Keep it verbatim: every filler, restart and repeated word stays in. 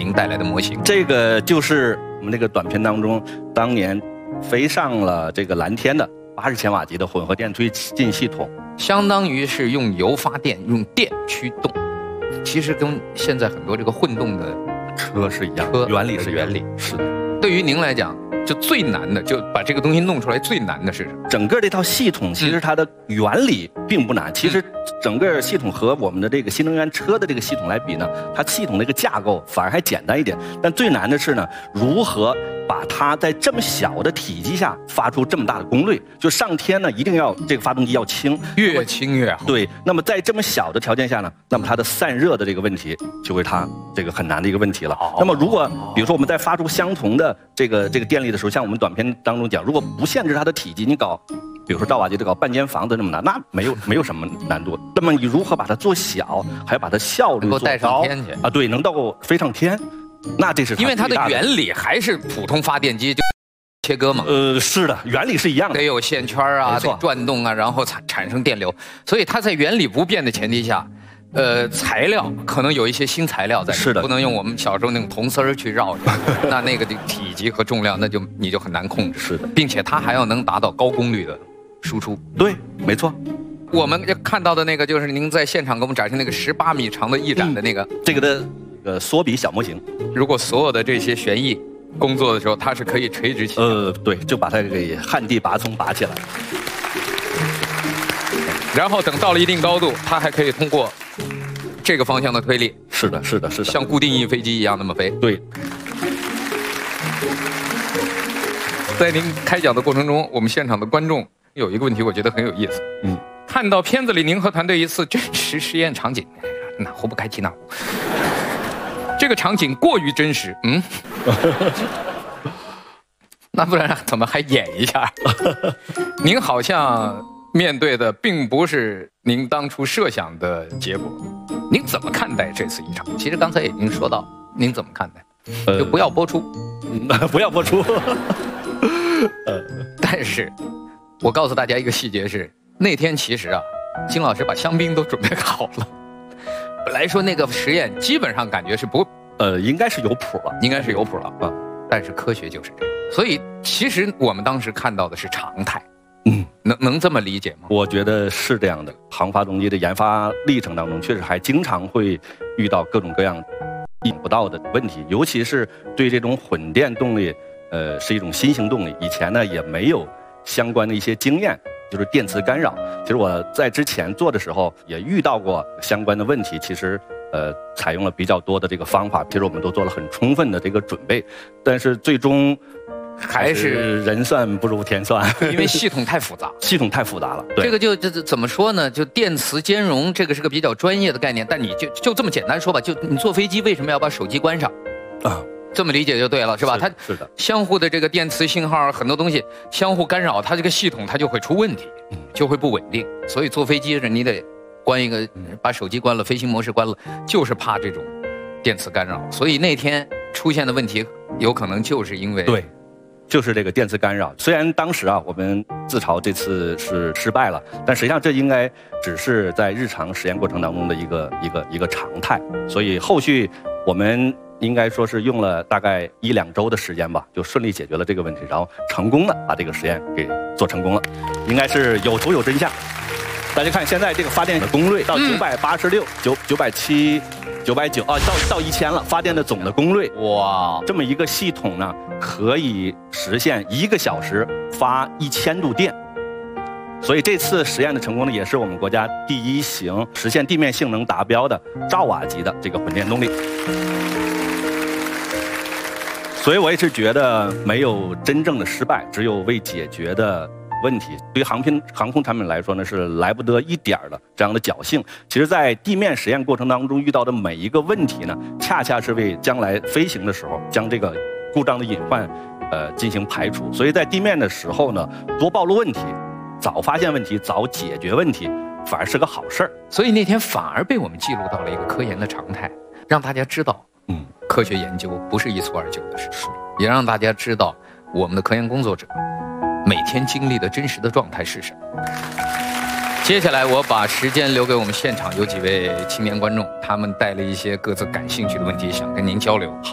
您带来的模型。 这个就是我们那个短片当中，当年飞上了这个蓝天的八十千瓦级的混合电推进系统， 相当于是用油发电，用电驱动。其实跟现在很多这个混动的车是一样， 车原理是原理是的。 对于您来讲，就最难的，就把这个东西弄出来最难的是什么？ 整个这套系统其实它的原理并不难，嗯、其实整个系统和我们的这个新能源车的这个系统来比呢，它系统的这个架构反而还简单一点。但最难的是呢，如何把它在这么小的体积下发出这么大的功率？就上天呢，一定要这个发动机要轻， 越轻越好。 对，那么在这么小的条件下呢，那么它的散热的这个问题就会它这个很难的一个问题了。那么如果比如说我们在发出相同的这个这个电力的时候，像我们短片当中讲，如果不限制它的体积，你搞比如说兆瓦级的搞半间房子那么难，那没有没有什么难度。那么你如何把它做小，还要把它效率做高， 能够带上天去啊？对，能到飞上天。那这是因为它的原理还是普通发电机就切割嘛。 呃，是的，原理是一样的， 得有线圈啊，得转动啊，然后产产生电流。所以它在原理不变的前提下，呃，材料可能有一些新材料在， 是的， 不能用我们小时候那种铜丝儿去绕着，那那个的体积和重量，那就你就很难控制。 是的， 并且它还要能达到高功率的输出。 对，没错。 我们看到的那个就是您在现场给我们展示那个十八米长的翼展的那个， 嗯、这个的。呃，缩比小模型， 如果所有的这些旋翼工作的时候，它是可以垂直起来。 呃，对，就把它给旱地拔葱拔起来。 然后等到了一定高度，它还可以通过这个方向的推力。 是的，是的，是的， 像固定翼飞机一样那么飞。 对。 在您开讲的过程中，我们现场的观众有一个问题，我觉得很有意思。嗯，看到片子里您和团队一次真实实验场景。哪壶不开提哪壶，这个场景过于真实，嗯，那不然怎么还演一下？您好像面对的并不是您当初设想的结果，您怎么看待这次异常？其实刚才已经说到，您怎么看待？就不要播出， 呃、不要播出。 但是，我告诉大家一个细节是，那天其实啊，金老师把香槟都准备好了。本来说那个实验基本上感觉是不， 呃，应该是有谱了， 应该是有谱了啊。但是科学就是这样，所以其实我们当时看到的是常态，嗯，能能这么理解吗？ 我觉得是这样的。航发动机的研发历程当中，确实还经常会遇到各种各样意想不到的问题，尤其是对这种混电动力，呃，是一种新型动力，以前呢也没有相关的一些经验。就是电磁干扰，其实我在之前做的时候也遇到过相关的问题，其实呃采用了比较多的这个方法，其实我们都做了很充分的这个准备，但是最终还是人算不如天算， 因为系统太复杂， 系统太复杂了。 这个就这怎么说呢？就电磁兼容，这个是个比较专业的概念，但你就就这么简单说吧，就你坐飞机为什么要把手机关上啊？这么理解就对了，是吧？ 是它是的， 相互的这个电磁信号很多东西相互干扰，它这个系统它就会出问题，就会不稳定。所以坐飞机是你得关一个，把手机关了，飞行模式关了，就是怕这种电磁干扰。所以那天出现的问题有可能就是因为对，就是这个电磁干扰。虽然当时啊我们自嘲这次是失败了，但实际上这应该只是在日常实验过程当中的一个一个一个常态。所以后续我们应该说是用了大概一两周的时间吧，就顺利解决了这个问题，然后成功的把这个实验给做成功了，应该是有图有真相。大家看现在这个发电的功率到九百八十六、九九百七、九百九啊，到到一千了，发电的总的功率，哇，这么一个系统呢，可以实现一个小时发一千度电。所以这次实验的成功呢，也是我们国家第一型实现地面性能达标的兆瓦级的这个混电动力。所以我也是觉得没有真正的失败，只有未解决的问题。对于航品航空产品来说呢，是来不得一点的这样的侥幸。其实，在地面实验过程当中遇到的每一个问题呢，恰恰是为将来飞行的时候将这个故障的隐患，呃，进行排除。所以在地面的时候呢，多暴露问题，早发现问题，早解决问题，反而是个好事儿。 所以那天反而被我们记录到了一个科研的常态，让大家知道，嗯。科学研究不是一蹴而就的事，也让大家知道我们的科研工作者每天经历的真实的状态是什么。接下来我把时间留给我们现场有几位青年观众，他们带了一些各自感兴趣的问题想跟您交流。